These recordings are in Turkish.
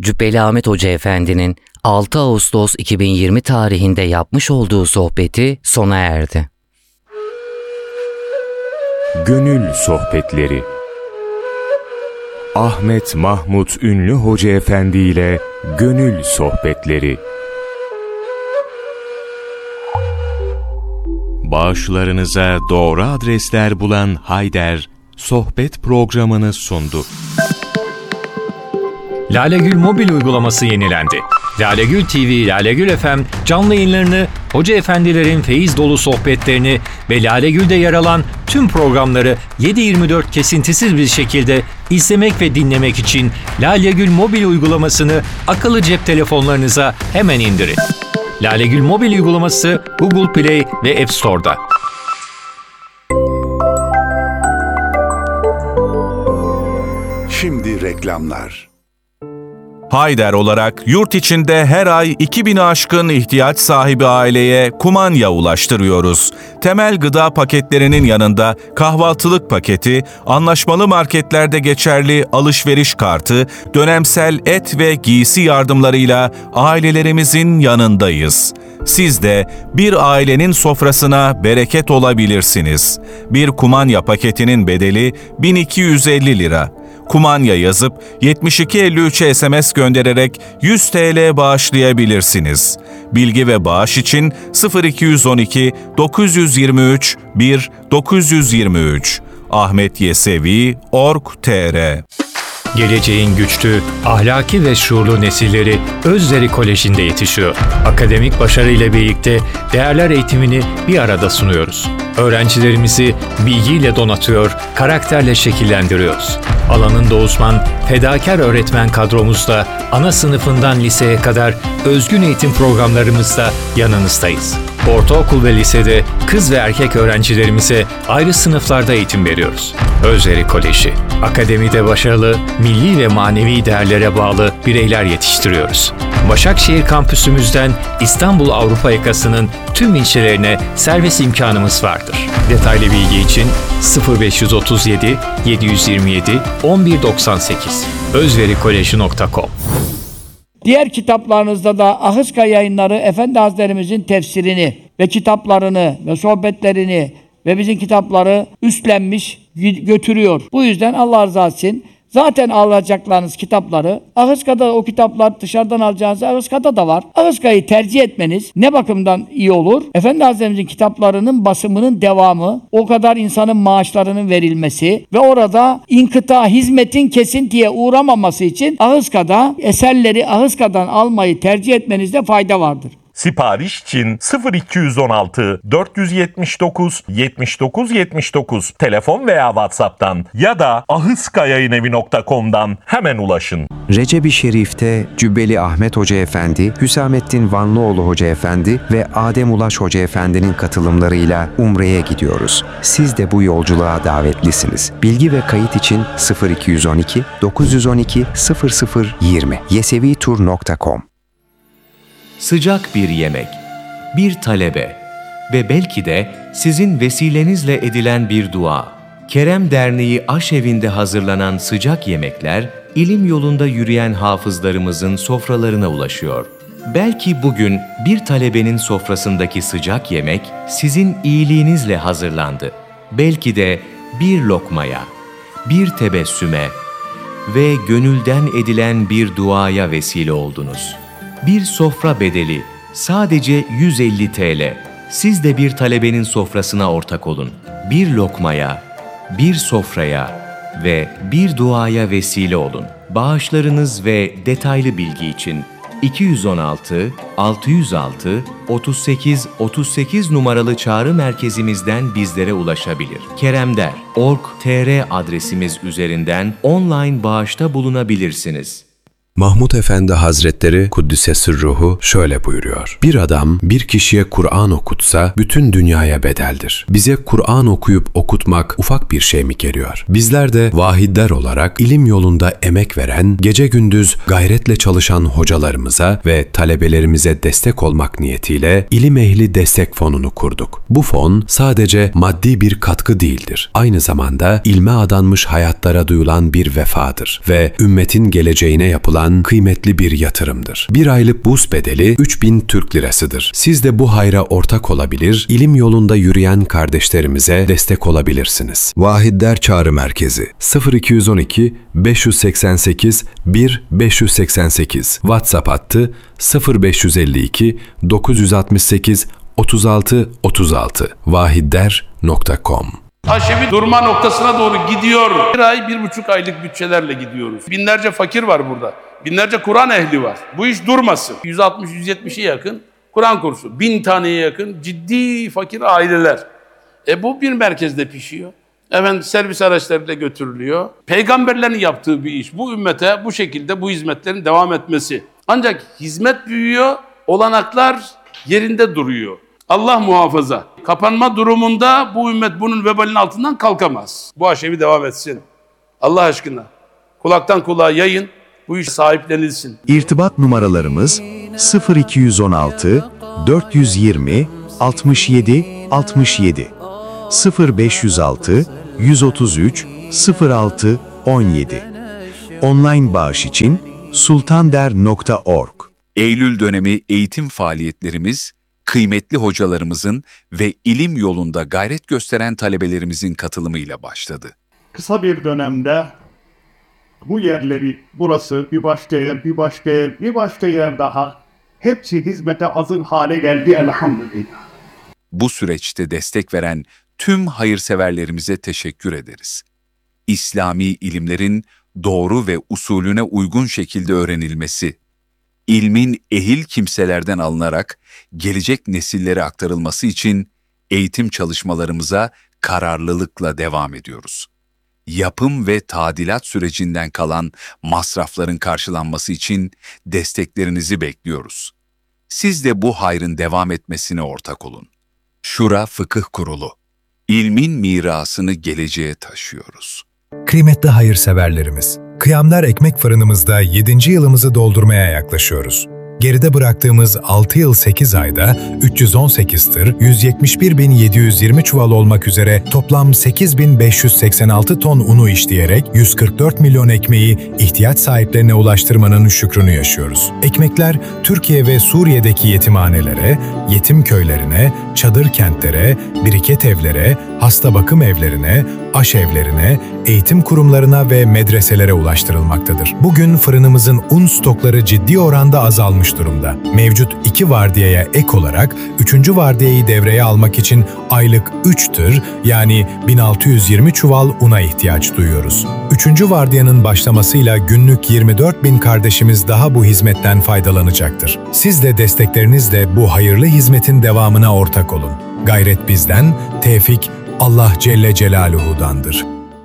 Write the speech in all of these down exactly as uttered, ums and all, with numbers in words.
Cübbeli Ahmet Hoca Efendi'nin altı Ağustos iki bin yirmi tarihinde yapmış olduğu sohbeti sona erdi. Gönül Sohbetleri Ahmet Mahmut Ünlü Hoca Efendi ile Gönül Sohbetleri. Bağışlarınıza doğru adresler bulan Hayder, sohbet programını sundu. Lalegül mobil uygulaması yenilendi. Lalegül T V, Lalegül F M canlı yayınlarını, hoca efendilerin feyiz dolu sohbetlerini ve Lalegül'de yer alan tüm programları yedi yirmi dört kesintisiz bir şekilde izlemek ve dinlemek için Lalegül mobil uygulamasını akıllı cep telefonlarınıza hemen indirin. Lalegül mobil uygulaması Google Play ve App Store'da. Şimdi reklamlar. Hayder olarak yurt içinde her ay iki bini aşkın ihtiyaç sahibi aileye kumanya ulaştırıyoruz. Temel gıda paketlerinin yanında kahvaltılık paketi, anlaşmalı marketlerde geçerli alışveriş kartı, dönemsel et ve giysi yardımlarıyla ailelerimizin yanındayız. Siz de bir ailenin sofrasına bereket olabilirsiniz. Bir kumanya paketinin bedeli bin iki yüz elli lira. Kumanya yazıp yetmiş iki elli üç'e S M S göndererek yüz TL bağışlayabilirsiniz. Bilgi ve bağış için sıfır iki yüz on iki dokuz yüz yirmi üç bir dokuz yüz yirmi üç ahmetyesevi nokta org nokta tr. Geleceğin güçlü, ahlaki ve şuurlu nesilleri Özveri Koleji'nde yetişiyor. Akademik başarıyla birlikte değerler eğitimini bir arada sunuyoruz. Öğrencilerimizi bilgiyle donatıyor, karakterle şekillendiriyoruz. Alanında uzman, fedakar öğretmen kadromuzla ana sınıfından liseye kadar özgün eğitim programlarımızda yanınızdayız. Ortaokul ve lisede kız ve erkek öğrencilerimize ayrı sınıflarda eğitim veriyoruz. Özveri Koleji, akademide başarılı, milli ve manevi değerlere bağlı bireyler yetiştiriyoruz. Başakşehir kampüsümüzden İstanbul Avrupa yakasının tüm ilçelerine servis imkanımız vardır. Detaylı bilgi için sıfır beş otuz yedi yedi yüz yirmi yedi on bir doksan sekiz özverikoleji nokta com. Diğer kitaplarınızda da Ahıska Yayınları Efendi Hazretlerimizin tefsirini ve kitaplarını ve sohbetlerini ve bizim kitapları üstlenmiş, götürüyor. Bu yüzden Allah rızası için zaten alacaklarınız kitapları, Ahıska'da o kitaplar dışarıdan alacağınız Ahıska'da da var. Ahıska'yı tercih etmeniz ne bakımdan iyi olur? Efendi Hazretlerimizin kitaplarının basımının devamı, o kadar insanın maaşlarının verilmesi ve orada inkıta, hizmetin kesintiye uğramaması için Ahıska'da eserleri Ahıska'dan almayı tercih etmenizde fayda vardır. Sipariş için sıfır iki yüz on altı dört yüz yetmiş dokuz yetmiş dokuz yetmiş dokuz telefon veya WhatsApp'tan ya da ahıskayayinevi nokta com'dan hemen ulaşın. Recep-i Şerif'te Cübbeli Ahmet Hoca Efendi, Hüsamettin Vanlıoğlu Hoca Efendi ve Adem Ulaş Hoca Efendi'nin katılımlarıyla Umre'ye gidiyoruz. Siz de bu yolculuğa davetlisiniz. Bilgi ve kayıt için sıfır iki yüz on iki dokuz yüz on iki sıfır sıfır yirmi yesevitur nokta com. Sıcak bir yemek, bir talebe ve belki de sizin vesilenizle edilen bir dua. Kerem Derneği Aşevi'nde hazırlanan sıcak yemekler, ilim yolunda yürüyen hafızlarımızın sofralarına ulaşıyor. Belki bugün bir talebenin sofrasındaki sıcak yemek sizin iyiliğinizle hazırlandı. Belki de bir lokmaya, bir tebessüme ve gönülden edilen bir duaya vesile oldunuz. Bir sofra bedeli sadece yüz elli TL. Siz de bir talebenin sofrasına ortak olun. Bir lokmaya, bir sofraya ve bir duaya vesile olun. Bağışlarınız ve detaylı bilgi için iki yüz on altı altı yüz altı otuz sekiz otuz sekiz numaralı çağrı merkezimizden bizlere ulaşabilir. keremder nokta org nokta tr adresimiz üzerinden online bağışta bulunabilirsiniz. Mahmud Efendi Hazretleri Kuddise Sırruhu şöyle buyuruyor. Bir adam bir kişiye Kur'an okutsa bütün dünyaya bedeldir. Bize Kur'an okuyup okutmak ufak bir şey mi geliyor? Bizler de vahidler olarak ilim yolunda emek veren, gece gündüz gayretle çalışan hocalarımıza ve talebelerimize destek olmak niyetiyle İlim Ehli Destek Fonu'nu kurduk. Bu fon sadece maddi bir katkı değildir. Aynı zamanda ilme adanmış hayatlara duyulan bir vefadır ve ümmetin geleceğine yapılan olan kıymetli bir yatırımdır. Bir aylık burs bedeli üç bin Türk lirasıdır. Siz de bu hayra ortak olabilir, ilim yolunda yürüyen kardeşlerimize destek olabilirsiniz. Vahidler Çağrı Merkezi sıfır iki yüz on iki beş yüz seksen sekiz bir beş yüz seksen sekiz WhatsApp hattı sıfır beş yüz elli iki dokuz yüz altmış sekiz otuz altı otuz altı vahidder nokta com. Aşevi durma noktasına doğru gidiyor. Bir ay, bir buçuk aylık bütçelerle gidiyoruz. Binlerce fakir var burada. Binlerce Kur'an ehli var. Bu iş durmasın. yüz altmış yüz yetmişe yakın Kur'an kursu. Bin taneye yakın ciddi fakir aileler. E bu bir merkezde pişiyor. Efendim servis araçlarıyla götürülüyor. Peygamberlerin yaptığı bir iş. Bu ümmete bu şekilde bu hizmetlerin devam etmesi. Ancak hizmet büyüyor, olanaklar yerinde duruyor. Allah muhafaza. Kapanma durumunda bu ümmet bunun vebalinin altından kalkamaz. Bu aşevi devam etsin. Allah aşkına. Kulaktan kulağa yayın. Bu iş sahiplenilsin. İrtibat numaralarımız sıfır iki yüz on altı dört yüz yirmi altmış yedi altmış yedi sıfır beş yüz altı yüz otuz üç sıfır altı on yedi. Online bağış için sultander nokta org. Eylül dönemi eğitim faaliyetlerimiz, kıymetli hocalarımızın ve ilim yolunda gayret gösteren talebelerimizin katılımıyla başladı. Kısa bir dönemde bu yerleri, burası, bir başka yer, bir başka yer, bir başka yer daha, hepsi hizmete hazır hale geldi elhamdülillah. Bu süreçte destek veren tüm hayırseverlerimize teşekkür ederiz. İslami ilimlerin doğru ve usulüne uygun şekilde öğrenilmesi, ilmin ehil kimselerden alınarak gelecek nesillere aktarılması için eğitim çalışmalarımıza kararlılıkla devam ediyoruz. Yapım ve tadilat sürecinden kalan masrafların karşılanması için desteklerinizi bekliyoruz. Siz de bu hayrın devam etmesine ortak olun. Şura Fıkıh Kurulu. İlmin mirasını geleceğe taşıyoruz. Kıymetli hayırseverlerimiz, Kıyamlar Ekmek Fırınımızda yedinci yılımızı doldurmaya yaklaşıyoruz. Geride bıraktığımız altı yıl sekiz ayda üç yüz on sekiz tır, yüz yetmiş bir bin yedi yüz yirmi çuval olmak üzere toplam sekiz bin beş yüz seksen altı ton unu işleyerek yüz kırk dört milyon ekmeği ihtiyaç sahiplerine ulaştırmanın şükrünü yaşıyoruz. Ekmekler Türkiye ve Suriye'deki yetimhanelere, yetim köylerine, çadır kentlere, biriket evlere, hasta bakım evlerine, aşevlerine, eğitim kurumlarına ve medreselere ulaştırılmaktadır. Bugün fırınımızın un stokları ciddi oranda azalmış durumda. Mevcut iki vardiyaya ek olarak üçüncü vardiyayı devreye almak için aylık üç tır yani bin altı yüz yirmi çuval una ihtiyaç duyuyoruz. Üçüncü vardiyanın başlamasıyla günlük yirmi dört bin kardeşimiz daha bu hizmetten faydalanacaktır. Siz de desteklerinizle bu hayırlı hizmetin devamına ortak olun. Gayret bizden, tevfik Allah Celle Celaluhu'dandır.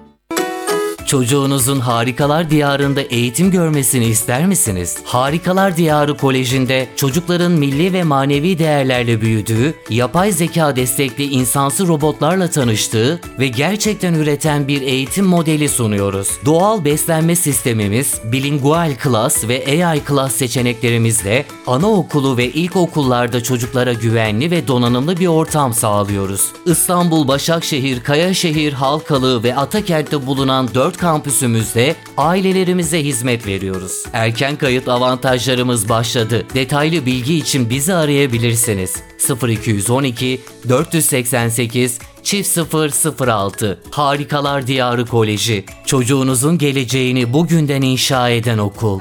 Çocuğunuzun Harikalar Diyarı'nda eğitim görmesini ister misiniz? Harikalar Diyarı Koleji'nde çocukların milli ve manevi değerlerle büyüdüğü, yapay zeka destekli insansı robotlarla tanıştığı ve gerçekten üreten bir eğitim modeli sunuyoruz. Doğal beslenme sistemimiz, bilingual class ve A I class seçeneklerimizle anaokulu ve ilkokullarda çocuklara güvenli ve donanımlı bir ortam sağlıyoruz. İstanbul, Başakşehir, Kayaşehir, Halkalı ve Atakent'te bulunan dört kampüsümüzde ailelerimize hizmet veriyoruz. Erken kayıt avantajlarımız başladı. Detaylı bilgi için bizi arayabilirsiniz. sıfır iki yüz on iki dört yüz seksen sekiz çift sıfır sıfır altı Harikalar Diyarı Koleji. Çocuğunuzun geleceğini bugünden inşa eden okul.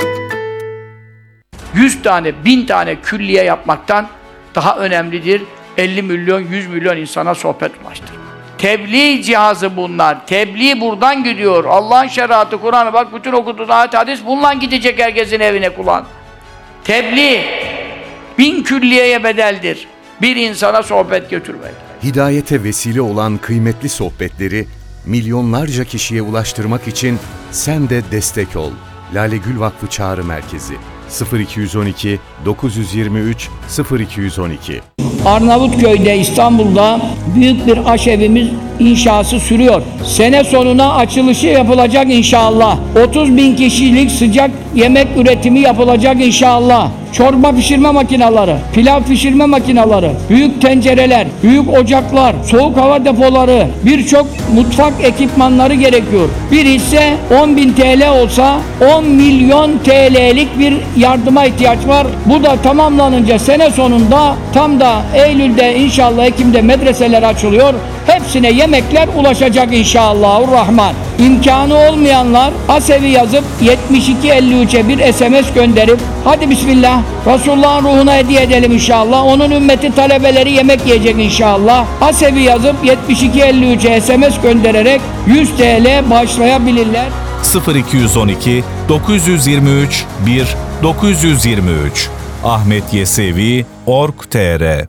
yüz tane, bin tane külliye yapmaktan daha önemlidir elli milyon, yüz milyon insana sohbet ulaştırmak. Tebliğ cihazı bunlar. Tebliğ buradan gidiyor. Allah'ın şeriatı, Kur'an'ı bak bütün okuduğun ayet hadis bununla gidecek herkesin evine kulağın. Tebliğ bin külliyeye bedeldir. Bir insana sohbet götürmek. Hidayete vesile olan kıymetli sohbetleri milyonlarca kişiye ulaştırmak için sen de destek ol. Lale Gül Vakfı Çağrı Merkezi sıfır iki yüz on iki dokuz yüz yirmi üç sıfır iki yüz on iki Arnavutköy'de, İstanbul'da büyük bir aşevimiz inşası sürüyor. Sene sonuna açılışı yapılacak inşallah. otuz bin kişilik sıcak yemek üretimi yapılacak inşallah. Çorba pişirme makineleri, pilav pişirme makineleri, büyük tencereler, büyük ocaklar, soğuk hava depoları, birçok mutfak ekipmanları gerekiyor. Bir hisse on bin T L olsa on milyon T L'lik bir yardıma ihtiyaç var. Bu da tamamlanınca sene sonunda tam da Eylül'de inşallah Ekim'de medreseler açılıyor. Hepsine yemekler ulaşacak inşallahurrahman. İmkanı olmayanlar Asevi yazıp yetmiş iki elli üç'e bir S M S gönderip hadi bismillah Resulullah'ın ruhuna hediye edelim inşallah. Onun ümmeti talebeleri yemek yiyecek inşallah. Asevi yazıp yetmiş iki elli üç'e S M S göndererek yüz T L bağışlayabilirler. sıfır iki on iki dokuz yüz yirmi üç bir dokuz yüz yirmi üç Ahmet Yesevi nokta org nokta T R.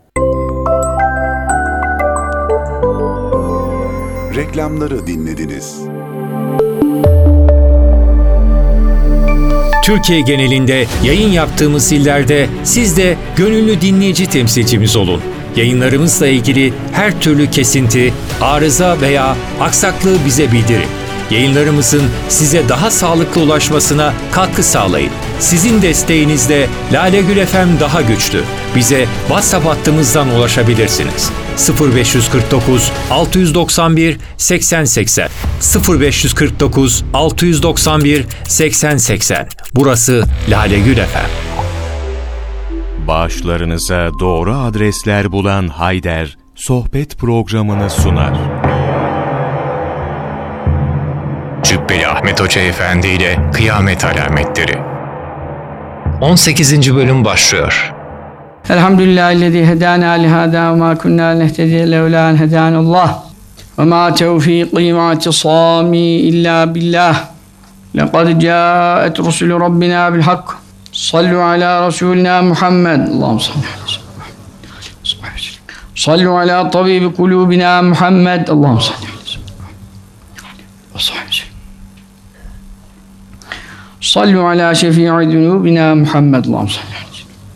Reklamları dinlediniz. Türkiye genelinde yayın yaptığımız illerde siz de gönüllü dinleyici temsilcimiz olun. Yayınlarımızla ilgili her türlü kesinti, arıza veya aksaklığı bize bildirin. Yayınlarımızın size daha sağlıklı ulaşmasına katkı sağlayın. Sizin desteğinizle Lale Gül F M daha güçlü. Bize WhatsApp hattımızdan ulaşabilirsiniz. sıfır beş kırk dokuz altı doksan bir seksen seksen sıfır beş kırk dokuz altı doksan bir seksen seksen. Burası Lale Gül F M. Bağışlarınıza doğru adresler bulan Hayder, sohbet programını sunar. Cübbeli Ahmet Hoca Efendi ile Kıyamet Alametleri on sekizinci bölüm başlıyor. Elhamdülillahillezî hedâna lihâdâ ve mâ kunnâ nehtediye levlâ en hedânallâh ve mâ tevfîqî ve i'tisâmî illâ billah. Lekad câet rusulü rabbina bil hak. Sallu alâ Resulina Muhammed. Allahümme salli aleyhi ve sellem. Sallu alâ tabîbi kulûbina Muhammed. Allahümme salli aleyhi ve sellem. Sallu alâ şefî'i zunûbina Muhammed. Allahümme salli aleyhi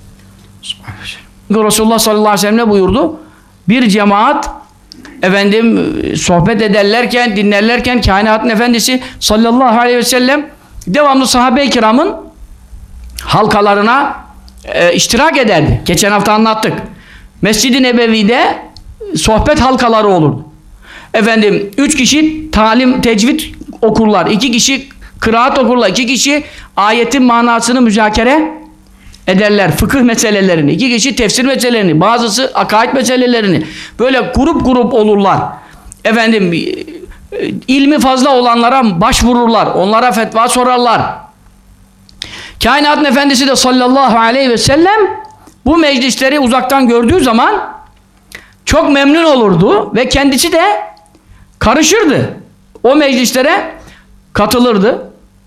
ve sellem. Resulullah sallallahu aleyhi ve sellem ne buyurdu? Bir cemaat efendim sohbet ederlerken, dinlerlerken kainatın efendisi sallallahu aleyhi ve sellem devamlı sahabe-i kiramın halkalarına e, iştirak ederdi. Geçen hafta anlattık. Mescid-i Nebevi'de sohbet halkaları olurdu. Efendim üç kişi talim, tecvid okurlar. iki kişi kıraat okurlar. iki kişi ayetin manasını müzakere ederler. Fıkıh meselelerini. iki kişi tefsir meselelerini. Bazısı akaid meselelerini. Böyle grup grup olurlar. Efendim ilmi fazla olanlara başvururlar. Onlara fetva sorarlar. Kainatın efendisi de sallallahu aleyhi ve sellem bu meclisleri uzaktan gördüğü zaman çok memnun olurdu ve kendisi de karışırdı. O meclislere katılırdı.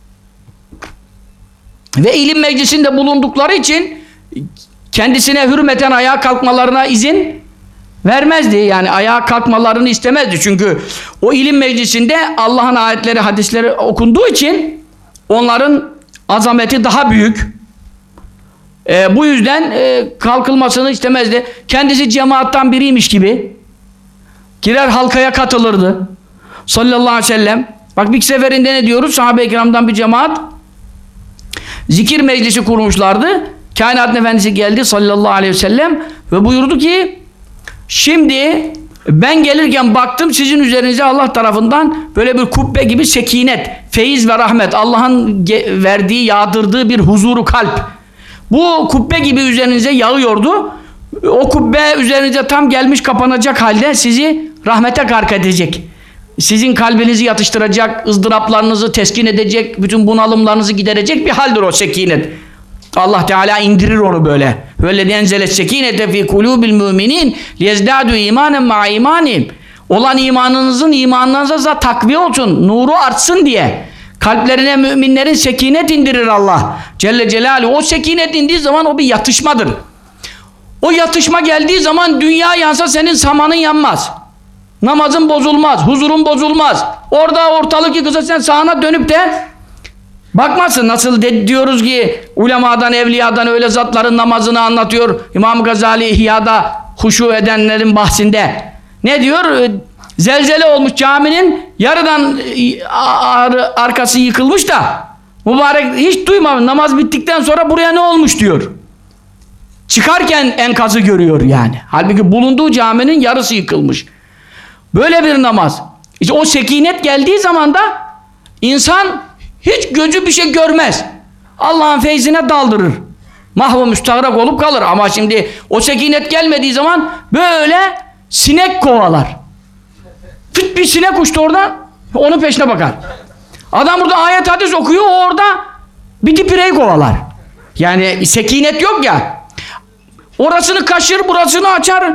Ve ilim meclisinde bulundukları için kendisine hürmeten ayağa kalkmalarına izin vermezdi. Yani ayağa kalkmalarını istemezdi. Çünkü o ilim meclisinde Allah'ın ayetleri, hadisleri okunduğu için onların azameti daha büyük. E, bu yüzden e, kalkılmasını istemezdi. Kendisi cemaattan biriymiş gibi girer halkaya katılırdı. Sallallahu aleyhi ve sellem. Bak bir seferinde ne diyoruz? Sahabe-i kiramdan bir cemaat zikir meclisi kurmuşlardı. Kainatın efendisi geldi sallallahu aleyhi ve sellem ve buyurdu ki şimdi ben gelirken baktım sizin üzerinize Allah tarafından böyle bir kubbe gibi sekinet, feyiz ve rahmet, Allah'ın verdiği, yağdırdığı bir huzuru kalp. Bu kubbe gibi üzerinize yağıyordu. O kubbe üzerinize tam gelmiş kapanacak halde sizi rahmete gark edecek. Sizin kalbinizi yatıştıracak, ızdıraplarınızı teskin edecek, bütün bunalımlarınızı giderecek bir haldir o sekinet. Allah Teala indirir onu böyle. Vellezî enzeles sekînete fî kulûbil müminin liyezdâdû îmânen ma'a îmânihim. Olan imanınızın imanlarınıza takviye olsun, nuru artsın diye. Kalplerine müminlerin sekinet indirir Allah Celle Celaluhu. O sekinet indiği zaman o bir yatışmadır. O yatışma geldiği zaman dünya yansa senin samanın yanmaz. Namazın bozulmaz, huzurun bozulmaz. Orada ortalık yıkılsa sen sağına dönüp de bakmazsın. Nasıl de, diyoruz ki ulemadan, evliyadan öyle zatların namazını anlatıyor. İmam Gazali İhya'da huşu edenlerin bahsinde. Ne diyor? Zelzele olmuş caminin, yarıdan arkası yıkılmış da mübarek hiç duymamış. Namaz bittikten sonra buraya ne olmuş diyor. Çıkarken enkazı görüyor yani. Halbuki bulunduğu caminin yarısı yıkılmış. Böyle bir namaz. İşte o sekinet geldiği zaman da insan hiç gözü bir şey görmez. Allah'ın feyzine daldırır. Mahvu müstahrak olup kalır. Ama şimdi o sekinet gelmediği zaman böyle sinek kovalar. Fit bir sinek uçtu oradan, onun peşine bakar. Adam burada ayet hadis okuyor, o orada bir dipireyi kovalar. Yani sekinet yok ya. Orasını kaşır, burasını açar.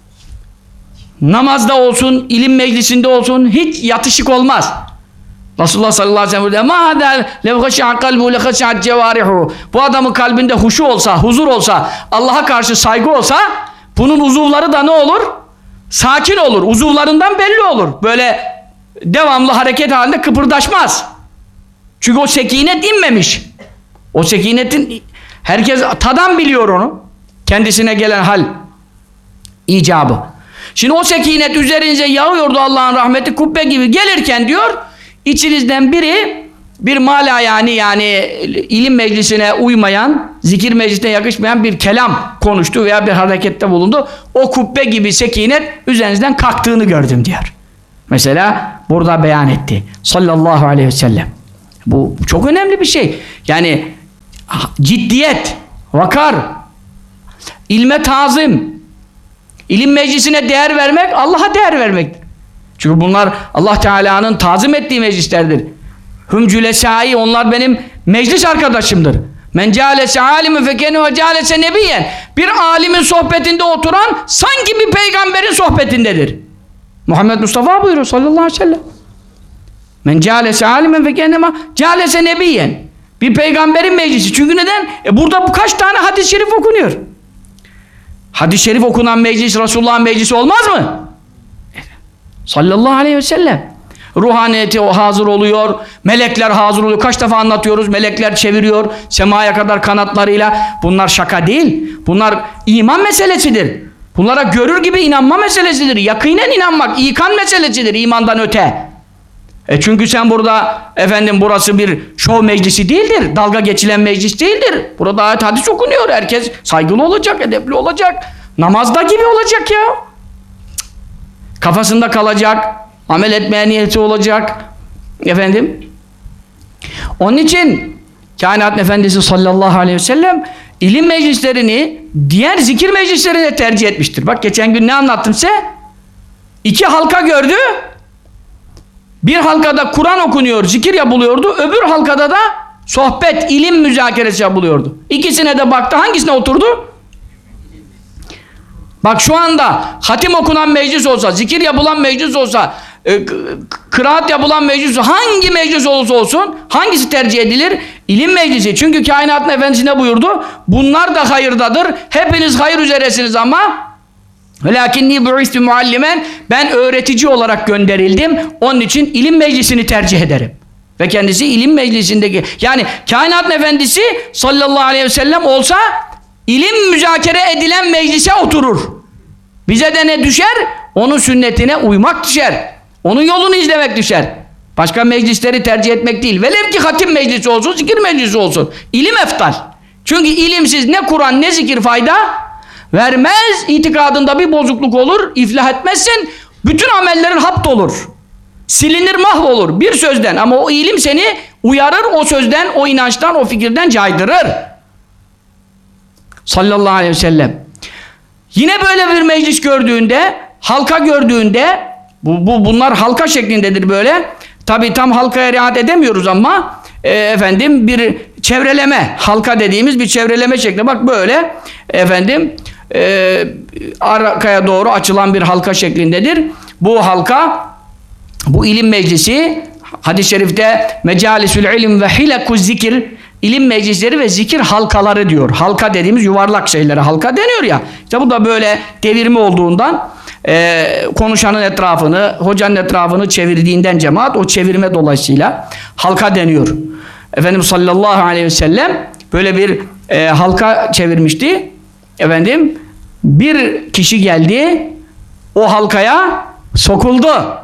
Namazda olsun, ilim meclisinde olsun hiç yatışık olmaz. Resulullah sallallahu aleyhi ve sellem ma hada lev khasha'a kalbu le khasha'a cevarihu. Bu adamın kalbinde huşu olsa, huzur olsa, Allah'a karşı saygı olsa, bunun uzuvları da ne olur? Sakin olur. Uzuvlarından belli olur. Böyle devamlı hareket halinde kıpırdaşmaz. Çünkü o sekinet inmemiş. O sekinetin herkes tadan biliyor onu. Kendisine gelen hal icabı. Şimdi o sekinet üzerinize yağıyordu, Allah'ın rahmeti kubbe gibi gelirken diyor, içinizden biri bir mala yani yani ilim meclisine uymayan, zikir meclisine yakışmayan bir kelam konuştu veya bir harekette bulundu. O kubbe gibi sekinet üzerinizden kalktığını gördüm diyor. Mesela burada beyan etti sallallahu aleyhi ve sellem. Bu çok önemli bir şey. Yani ciddiyet, vakar, ilme tazim, ilim meclisine değer vermek, Allah'a değer vermektir. Çünkü bunlar Allah Teala'nın tazim ettiği meclislerdir. Hüm cülesâi, onlar benim meclis arkadaşımdır. Men câlese âlimin fekenu ve câlese nebiyyen. Bir alimin sohbetinde oturan sanki bir peygamberin sohbetindedir. Muhammed Mustafa buyuruyor sallallahu aleyhi ve sellem. Men câlese âlimin fekenu câlese nebiyyen. Bir peygamberin meclisi. Çünkü neden? E burada kaç tane hadis-i şerif okunuyor. Hadis-i şerif okunan meclis Resulullah'ın meclisi olmaz mı? Sallallahu aleyhi ve sellem. Ruhaniyeti o hazır oluyor, melekler hazır oluyor. Kaç defa anlatıyoruz, melekler çeviriyor semaya kadar kanatlarıyla. Bunlar şaka değil, bunlar iman meselesidir. Bunlara görür gibi inanma meselesidir. Yakinen inanmak, ikan meselesidir imandan öte. E çünkü sen burada, efendim burası bir şov meclisi değildir, dalga geçilen meclis değildir. Burada ayet hadis okunuyor, herkes saygılı olacak, edepli olacak, namazda gibi olacak ya. Kafasında kalacak, amel etmeye niyeti olacak. Efendim? Onun için Kainat Efendisi sallallahu aleyhi ve sellem ilim meclislerini diğer zikir meclislerine tercih etmiştir. Bak geçen gün ne anlattım size? İki halka gördü. Bir halkada Kur'an okunuyor, zikir yapılıyordu. Öbür halkada da sohbet, ilim müzakeresi yapılıyordu. İkisine de baktı. Hangisine oturdu? Bak şu anda hatim okunan meclis olsa, zikir yapılan meclis olsa, e, kıraat yapılan meclis olsa, hangi meclis olursa olsun hangisi tercih edilir? İlim meclisi. Çünkü kainatın efendisi ne buyurdu? Bunlar da hayırdadır. Hepiniz hayır üzeresiniz ama velakinni bu'istu muallimen, ben öğretici olarak gönderildim. Onun için ilim meclisini tercih ederim. Ve kendisi ilim meclisindeki, yani kainatın efendisi sallallahu aleyhi ve sellem olsa ilim müzakere edilen meclise oturur. Bize de ne düşer? Onun sünnetine uymak düşer. Onun yolunu izlemek düşer. Başka meclisleri tercih etmek değil. Velev ki hatim meclisi olsun, zikir meclisi olsun. İlim eftal. Çünkü ilimsiz ne Kur'an ne zikir fayda vermez. İtikadında bir bozukluk olur, iflah etmezsin. Bütün amellerin hapt olur. Silinir, mahvolur bir sözden. Ama o ilim seni uyarır, o sözden, o inançtan, o fikirden caydırır. Sallallahu aleyhi ve sellem. Yine böyle bir meclis gördüğünde, halka gördüğünde, bu, bu bunlar halka şeklindedir böyle. Tabi tam halkaya riayet edemiyoruz ama e, efendim bir çevreleme, halka dediğimiz bir çevreleme şekli. Bak böyle efendim e, arkaya doğru açılan bir halka şeklindedir. Bu halka, bu ilim meclisi, hadis-i şerifte mecalisül ilim ve hilekuz zikir, İlim meclisleri ve zikir halkaları diyor. Halka dediğimiz yuvarlak şeylere halka deniyor ya. İşte bu da böyle devirme olduğundan e, konuşanın etrafını, hocanın etrafını çevirdiğinden cemaat, o çevirme dolayısıyla halka deniyor. Efendimiz sallallahu aleyhi ve sellem böyle bir e, halka çevirmişti. Efendim Bir kişi geldi, o halkaya sokuldu.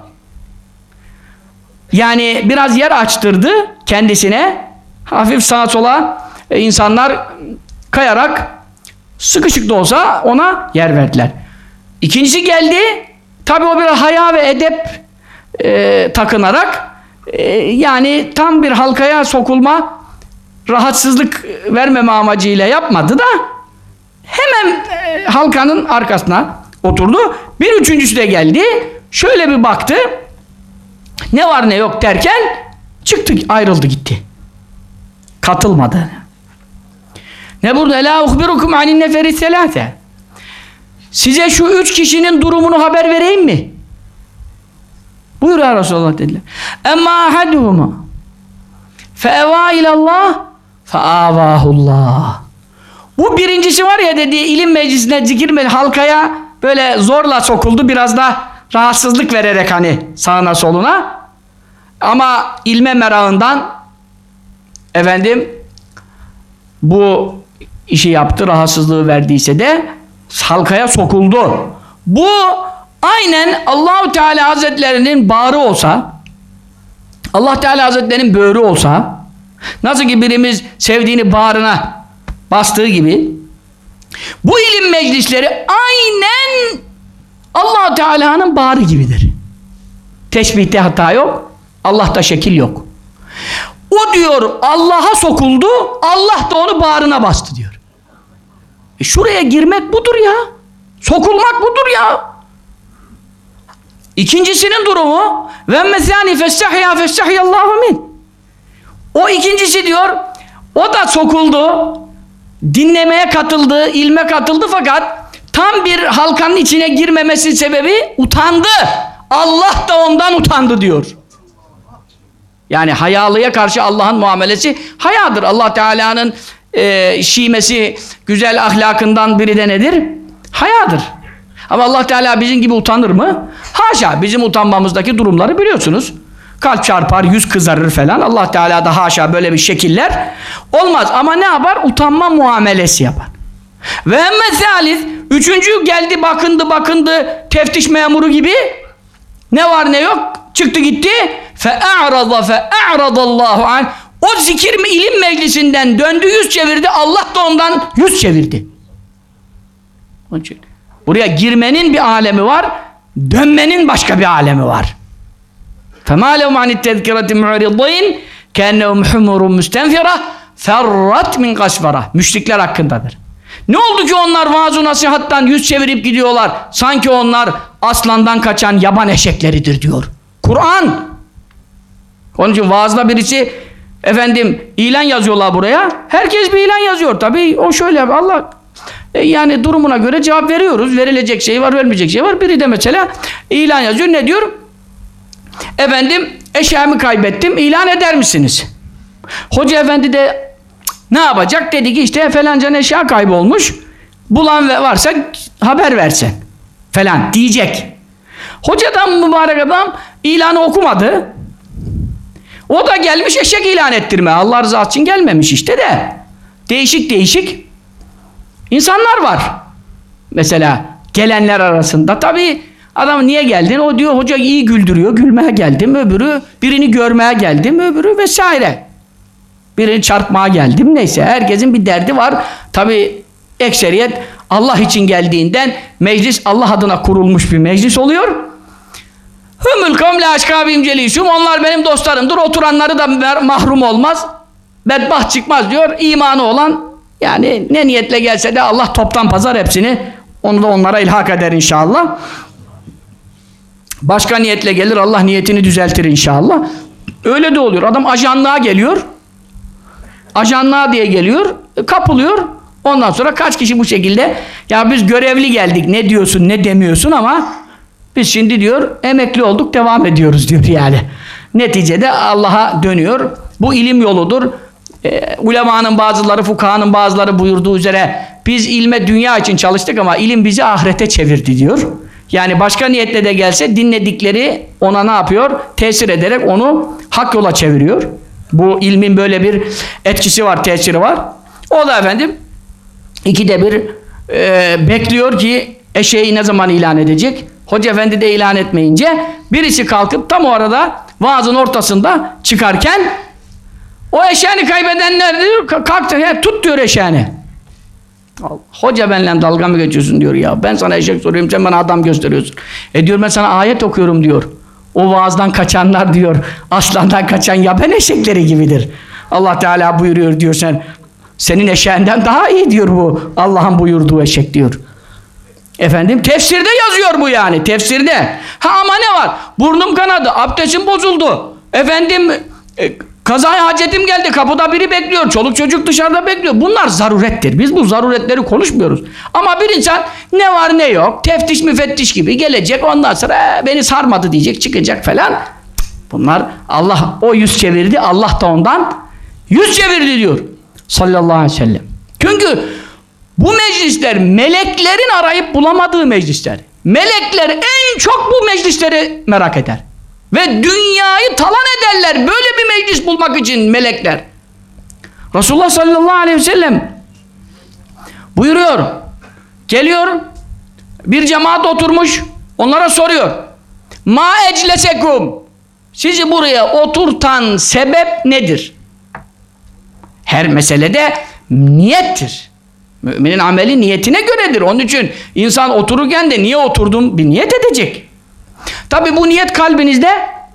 Yani biraz yer açtırdı kendisine. Hafif sağa sola e, insanlar kayarak sıkışık da olsa ona yer verdiler. İkincisi geldi. Tabi o bir haya ve edep e, takınarak e, yani tam bir halkaya sokulma, rahatsızlık vermeme amacıyla yapmadı da hemen e, halkanın arkasına oturdu. Bir üçüncüsü de geldi. Şöyle bir baktı. Ne var ne yok derken çıktı, ayrıldı gitti. Katılmadı. Ne burada? La uhbirukum anin neferi selate. Size şu üç kişinin durumunu haber vereyim mi? Buyur ya Resulullah dediler. Emma ahaduhuma feeva ilallah feavahullah. Bu birincisi var ya dediği ilim meclisine, zikir meclisine, halkaya böyle zorla sokuldu, biraz da rahatsızlık vererek hani sağına soluna. Ama ilme merakından efendim bu işi yaptı, rahatsızlığı verdiyse de halkaya sokuldu. Bu aynen Allah-u Teala Hazretlerinin bağrı olsa, Allah Teala Hazretlerinin böğrü olsa, nasıl ki birimiz sevdiğini bağrına bastığı gibi, bu ilim meclisleri aynen Allah Teala'nın bağrı gibidir. Teşbihte hata yok, Allah'ta şekil yok. O diyor Allah'a sokuldu, Allah da onu bağrına bastı diyor. E şuraya girmek budur ya. Sokulmak budur ya. İkincisinin durumu ve mesani festahya festahiyallahu min. O ikincisi diyor, o da sokuldu, dinlemeye katıldı, ilme katıldı fakat tam bir halkanın içine girmemesi sebebi utandı. Allah da ondan utandı diyor. Yani hayalıya karşı Allah'ın muamelesi hayadır. Allah Teala'nın e, şiimesi, güzel ahlakından biri de nedir? Hayadır. Ama Allah Teala bizim gibi utanır mı? Haşa, bizim utanmamızdaki durumları biliyorsunuz. Kalp çarpar, yüz kızarır falan. Allah Teala da haşa böyle bir şekiller olmaz. Ama ne yapar? Utanma muamelesi yapar. Ve emme üçüncü geldi, bakındı bakındı, teftiş memuru gibi, ne var ne yok, çıktı gitti. Fe'a'rada fe'a'radallahu anh. O zikir mi ilim meclisinden döndü, yüz çevirdi. Allah da ondan yüz çevirdi. Onun için buraya girmenin bir alemi var, dönmenin başka bir alemi var. فَمَا لَهُمْ عَنِ التَّذْكِرَةِ مُعْرِضِينَ كَأَنَّهُمْ حُمُرٌ مُسْتَنْفِرَةٌ فَرَّتْ مِنْ قَسْفَرَةٍ. Müşrikler hakkındadır. Ne oldu ki onlar vaaz-ı nasihattan yüz çevirip gidiyorlar? Sanki onlar aslandan kaçan yaban eşekleridir diyor Kur'an. Onun için vaazda birisi efendim ilan yazıyorlar buraya. Herkes bir ilan yazıyor. Tabii o şöyle Allah e, yani durumuna göre cevap veriyoruz. Verilecek şey var, vermeyecek şey var. Biri de mesela ilan yazıyor. Ne diyor? Efendim eşyamı kaybettim. İlan eder misiniz? Hoca efendi de ne yapacak? Dedi ki işte falanca eşya kaybolmuş. Bulan varsa haber versin. Falan diyecek. Hocadan mübarek adam ilanı okumadı. O da gelmiş eşek ilan ettirme. Allah rızası için gelmemiş işte de. Değişik değişik insanlar var. Mesela gelenler arasında. Tabii adam niye geldin? O diyor hoca iyi güldürüyor. Gülmeye geldim. Öbürü birini görmeye geldim. Öbürü vesaire. Birini çarpmaya geldim. Neyse herkesin bir derdi var. Tabii ekseriyet Allah için geldiğinden meclis Allah adına kurulmuş bir meclis oluyor. Hümül kavle aşkâbim celîsûm. Onlar benim dostlarımdır. Oturanları da mahrum olmaz. Bedbaht çıkmaz diyor. İmanı olan yani ne niyetle gelse de Allah toptan pazar hepsini. Onu da onlara ilhak eder inşallah. Başka niyetle gelir. Allah niyetini düzeltir inşallah. Öyle de oluyor. Adam ajanlığa geliyor. Ajanlığa diye geliyor. Kapılıyor. Ondan sonra kaç kişi bu şekilde ya biz görevli geldik. Ne diyorsun ne demiyorsun ama biz şimdi diyor emekli olduk devam ediyoruz diyor yani. Neticede Allah'a dönüyor. Bu ilim yoludur. E, ulemanın bazıları, fukahanın bazıları buyurduğu üzere biz ilme dünya için çalıştık ama ilim bizi ahirete çevirdi diyor. Yani başka niyetle de gelse dinledikleri ona ne yapıyor? Tesir ederek onu hak yola çeviriyor. Bu ilmin böyle bir etkisi var, tesiri var. O da efendim ikide bir e, bekliyor ki eşeği ne zaman ilan edecek? Hoca efendi de ilan etmeyince birisi kalkıp tam o arada vaazın ortasında çıkarken o eşeğini kaybedenler diyor, kalktı, he, tut diyor eşeğini. Hoca benimle dalga mı geçiyorsun diyor ya. Ben sana eşek soruyorum, sen bana adam gösteriyorsun. E diyor ben sana ayet okuyorum diyor. O vaazdan kaçanlar diyor, aslandan kaçan yaban eşekleri gibidir. Allah Teala buyuruyor diyor sen. Senin eşeğinden daha iyi diyor bu. Allah'ın buyurduğu eşek diyor. Efendim tefsirde yazıyor bu yani. Tefsirde. Ha ama ne var? Burnum kanadı, abdestim bozuldu. Efendim e, kazaya hacetim geldi. Kapıda biri bekliyor. Çoluk çocuk dışarıda bekliyor. Bunlar zarurettir. Biz bu zaruretleri konuşmuyoruz. Ama bir insan ne var ne yok. Teftiş müfettiş gibi gelecek. Ondan sonra e, beni sarmadı diyecek. Çıkacak falan. Bunlar Allah o yüz çevirdi. Allah da ondan yüz çevirdi diyor. Sallallahu aleyhi ve sellem. Çünkü bu meclisler meleklerin arayıp bulamadığı meclisler. Melekler en çok bu meclisleri merak eder. Ve dünyayı talan ederler böyle bir meclis bulmak için melekler. Resulullah sallallahu aleyhi ve sellem buyuruyor. Geliyor bir cemaat oturmuş onlara soruyor. Ma eclesekum, sizi buraya oturtan sebep nedir? Her meselede niyettir. Müminin ameli niyetine göredir. Onun için insan otururken de niye oturdum bir niyet edecek. Tabi bu niyet kalbinizde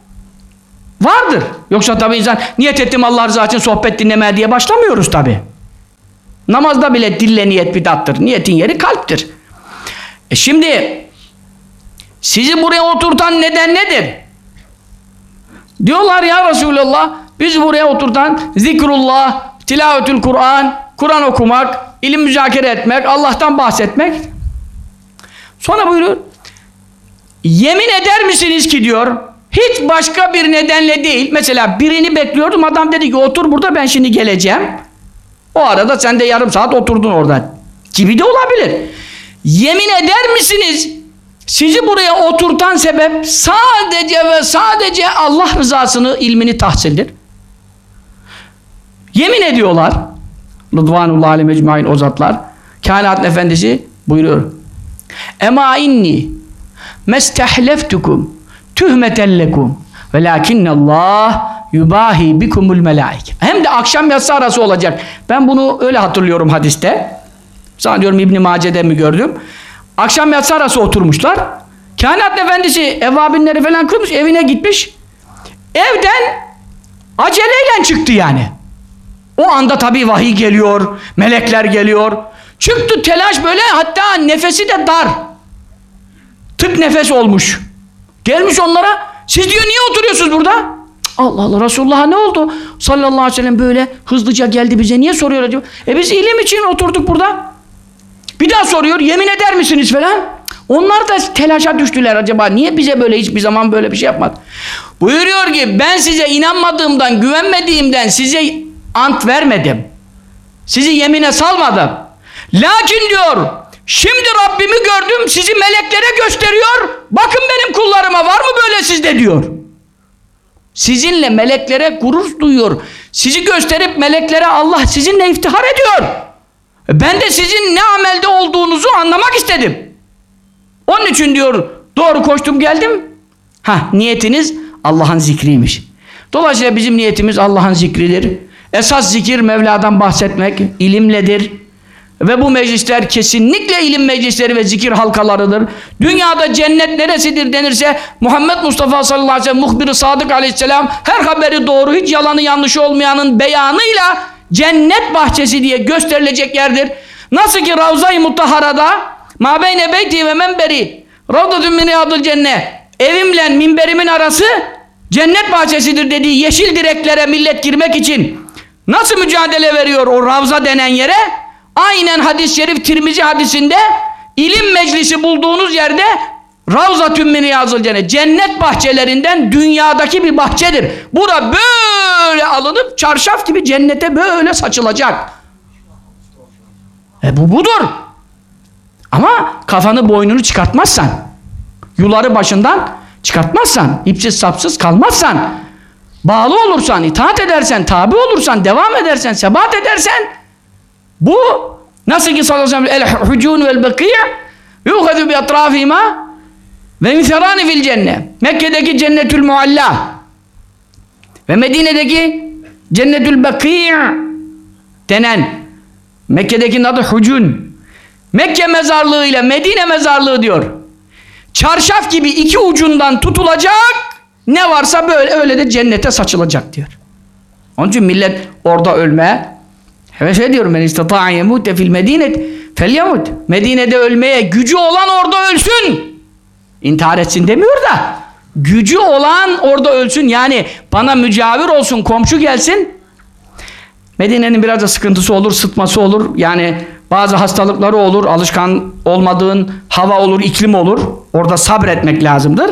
vardır. Yoksa tabi insan niyet ettim Allah rızası için sohbet dinlemeye diye başlamıyoruz tabi. Namazda bile dille niyet bidattır. Niyetin yeri kalptir. E şimdi sizi buraya oturtan neden nedir? Diyorlar ya Resulallah bizi buraya oturtan zikrullah, tilavetül Kur'an, Kur'an okumak, ilim müzakere etmek, Allah'tan bahsetmek. Sonra buyuruyor, yemin eder misiniz ki diyor, hiç başka bir nedenle değil, mesela birini bekliyordum, adam dedi ki otur burada ben şimdi geleceğim. O arada sen de yarım saat oturdun orada gibi de olabilir. Yemin eder misiniz, sizi buraya oturtan sebep sadece ve sadece Allah rızasını, ilmini tahsildir. Yemin ediyorlar. Rıdvanullah aleyhi mecmain o zatlar. Kainatın efendisi buyuruyor. Ema inni mestehleftukum tühmeten lekum velakinnallah yubahi bikumul melaike. Hem de akşam yatsı arası olacak. Ben bunu öyle hatırlıyorum hadiste. Sanıyorum İbn-i Mace'de mi gördüm. Akşam yatsı arası oturmuşlar. Kainatın efendisi evvabinleri falan kırmış, evine gitmiş. Evden aceleyle çıktı yani. O anda tabii vahiy geliyor, melekler geliyor. Çıktı telaş böyle, hatta nefesi de dar. Tık nefes olmuş. Gelmiş onlara, siz diyor niye oturuyorsunuz burada? Cık, Allah Allah, Resulullah'a ne oldu? Sallallahu aleyhi ve sellem böyle hızlıca geldi bize, niye soruyor acaba? E biz ilim için oturduk burada. Bir daha soruyor, yemin eder misiniz falan? Onlar da telaşa düştüler, acaba niye bize böyle hiçbir zaman böyle bir şey yapmadı? Buyuruyor ki ben size inanmadığımdan, güvenmediğimden size ant vermedim. Sizi yemine salmadım. Lakin diyor, şimdi Rabbimi gördüm, sizi meleklere gösteriyor. Bakın benim kullarıma, var mı böyle sizde diyor. Sizinle meleklere gurur duyuyor. Sizi gösterip meleklere Allah sizinle iftihar ediyor. Ben de sizin ne amelde olduğunuzu anlamak istedim. Onun için diyor, doğru koştum geldim. Ha, niyetiniz Allah'ın zikriymiş. Dolayısıyla bizim niyetimiz Allah'ın zikridir. Esas zikir Mevla'dan bahsetmek, ilimledir. Ve bu meclisler kesinlikle ilim meclisleri ve zikir halkalarıdır. Dünyada cennet neresidir denirse Muhammed Mustafa sallallahu aleyhi ve sellem muhbir-i sadık aleyhisselam her haberi doğru, hiç yalanı yanlışı olmayanın beyanıyla cennet bahçesi diye gösterilecek yerdir. Nasıl ki Ravza-i Mutahhara'da ma beyne beyti ve menberi ravdatun min riyadil cennet, evimle minberimin arası cennet bahçesidir dediği yeşil direklere millet girmek için nasıl mücadele veriyor o Ravza denen yere? Aynen hadis-i şerif Tirmizi hadisinde ilim meclisi bulduğunuz yerde Ravzatun min riyadil cennet, cennet bahçelerinden dünyadaki bir bahçedir. Bura böyle alınıp çarşaf gibi cennete böyle saçılacak. E bu budur. Ama kafanı boynunu çıkartmazsan, yuları başından çıkartmazsan, ipsiz sapsız kalmazsan, bağlı olursan, itaat edersen, tabi olursan, devam edersen, sebat edersen, bu Nasıl ki sallallahu aleyhi ve sellem el-hucun vel-bekî' yu'khadu bi atrafihima ve miserani fil cennet. Mekke'deki Cennetül Mualla ve Medine'deki Cennetül Bekî' denen Mekke'dekinin adı Hucun. Mekke mezarlığı ile Medine mezarlığı diyor. Çarşaf gibi iki ucundan tutulacak, ne varsa böyle öyle de cennete saçılacak diyor. Onun için millet orada ölmeye heves ediyor. Men istata'a yemute fil medinet felyemut. Medine'de ölmeye gücü olan orada ölsün. İntihar etsin demiyor da gücü olan orada ölsün. Yani bana mücavir olsun, komşu gelsin. Medine'nin biraz da sıkıntısı olur, sıtması olur. Yani bazı hastalıkları olur, alışkan olmadığın hava olur, iklim olur. Orada sabretmek lazımdır.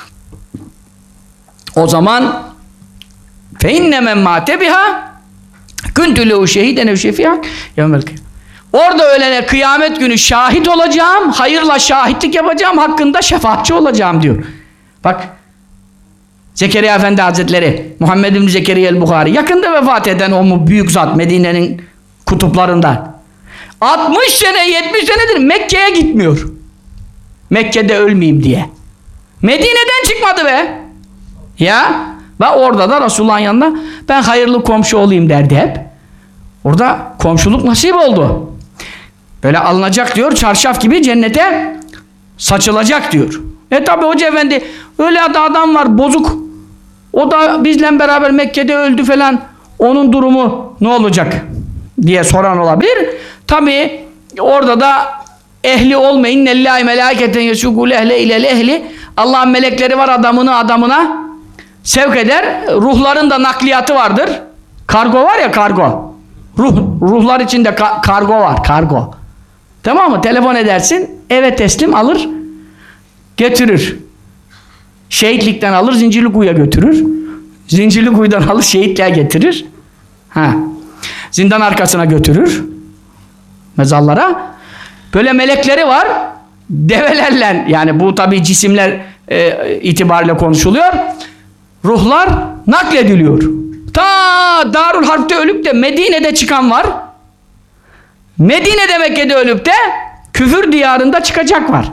O zaman فَاِنَّ مَنْ مَاتَ بِهَا كُنْتُ لَهُ شَهِيدًا اَوْ شَفِيعًا يَوْمَ الْقِيَامَةِ. Orada ölene kıyamet günü şahit olacağım, hayırla şahitlik yapacağım, hakkında şefaatçi olacağım diyor. Bak, Zekeriya Efendi Hazretleri, Muhammed bin Zekeriya el-Bukhari, yakında vefat eden o büyük zat Medine'nin kutuplarından. altmış sene, yetmiş senedir Mekke'ye gitmiyor. Mekke'de ölmeyeyim diye. Medine'den çıkmadı be. Ya, ve orada da Resulullah'ın yanında ben hayırlı komşu olayım derdi hep. Orada komşuluk nasip oldu. Böyle alınacak diyor, çarşaf gibi cennete saçılacak diyor. E tabi Hoca Efendi, öyle adam var bozuk. O da bizle beraber Mekke'de öldü falan. Onun durumu ne olacak diye soran olabilir. Tabi orada da ehli olmayın. Lillahi melâiketen yesûgûl ehle ilel ehli. Allah'ın melekleri var, adamını adamına sevk eder. Ruhların da nakliyatı vardır. Kargo var ya, kargo. Ruh, ruhlar içinde ka kargo var, kargo. Tamam mı? Telefon edersin, eve teslim alır, getirir. Şehitlikten alır, Zincirlikuyu'ya götürür. Zincirlikuyu'dan alır, şehitliğe getirir. Ha. Zindan arkasına götürür. Mezarlara. Böyle melekleri var. Develerle, yani bu tabi cisimler e, itibariyle konuşuluyor. Ruhlar naklediliyor. Ta Darül Harp'te ölüp de Medine'de çıkan var. Medine'de, Mekke'de ölüp de küfür diyarında çıkacak var.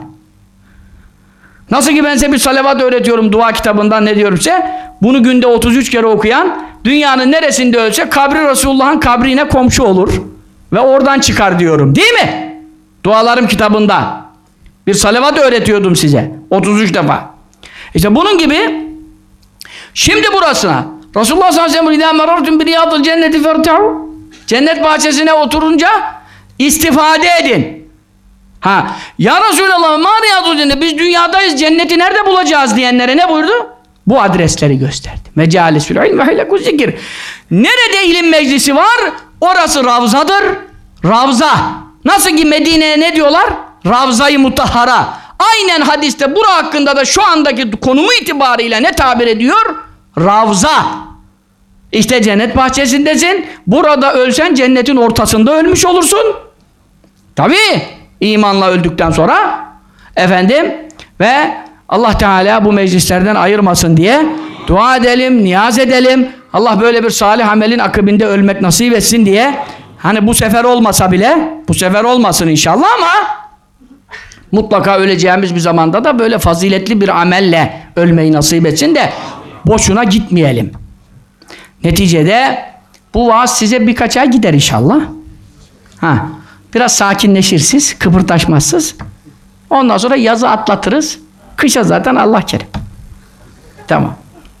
Nasıl ki ben size bir salavat öğretiyorum dua kitabından, ne diyorumse, bunu günde otuz üç kere okuyan dünyanın neresinde ölse kabri Resulullah'ın kabrine komşu olur ve oradan çıkar diyorum, değil mi? Dualarım kitabında bir salavat öğretiyordum size otuz üç defa. İşte bunun gibi şimdi burasına Resulullah sallallahu aleyhi ve sellem cennet bahçesine oturunca istifade edin. Ha, ya Resulallah ma riyadul cennet, biz dünyadayız, cenneti nerede bulacağız diyenlere ne buyurdu? Bu adresleri gösterdi. Mecalisül ilm ve hilekuz zikir. Nerede ilim meclisi var? Orası Ravzadır. Ravza. Nasıl ki Medine'ye ne diyorlar? Ravza-i Mutahhara. Aynen hadiste bura hakkında da şu andaki konumu itibariyle ne tabir ediyor? Ravza. İşte cennet bahçesindesin. Burada ölsen cennetin ortasında ölmüş olursun. Tabii. İmanla öldükten sonra efendim ve Allah Teala bu meclislerden ayırmasın diye dua edelim, niyaz edelim. Allah böyle bir salih amelin akabinde ölmek nasip etsin diye. Hani bu sefer olmasa bile, bu sefer olmasın inşallah ama mutlaka öleceğimiz bir zamanda da böyle faziletli bir amelle ölmeyi nasip etsin de boşuna gitmeyelim. Neticede bu vaaz size birkaç ay gider inşallah. Ha, biraz sakinleşirsiniz, kıpırdaşmazsınız. Ondan sonra yazı atlatırız. Kışa zaten Allah kerim. Tamam.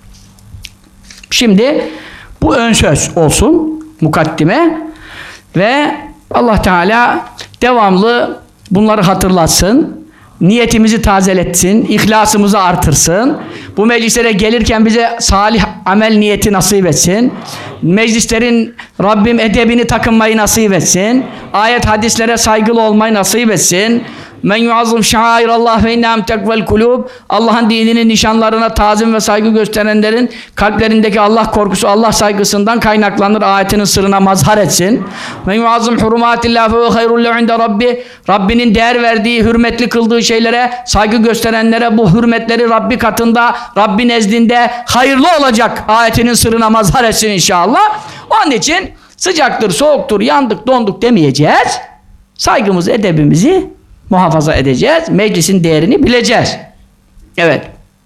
Şimdi bu ön söz olsun, mukaddime ve Allah Teala devamlı bunları hatırlatsın, niyetimizi tazeletsin, ihlasımızı artırsın. Bu meclislere gelirken bize salih amel niyeti nasip etsin. Meclislerin Rabbim edebini takınmayı nasip etsin. Ayet hadislere saygılı olmayı nasip etsin. Men yuazzim şairallah ve innehum tekvel kulub. Allah'ın dininin nişanlarına tazim ve saygı gösterenlerin kalplerindeki Allah korkusu, Allah saygısından kaynaklanır. Ayetinin sırrına mazhar etsin. Men yuazzim hurumatillah ve hayrul inde rabbi. Rabbinin değer verdiği, hürmetli kıldığı şeylere saygı gösterenlere bu hürmetleri Rabbi katında, Rabbi nezdinde hayırlı olacak. Ayetinin sırrına mazhar etsin inşallah. Onun için sıcaktır, soğuktur, yandık, donduk demeyeceğiz. saygımızı, edebimizi muhafaza edeceğiz. Meclisin değerini bileceğiz. Evet.